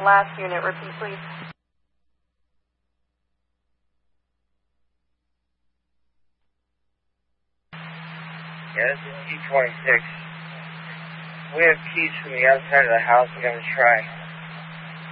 last unit. Repeat, please. Yeah, this is T26. We have keys from the outside of the house. We're going to try.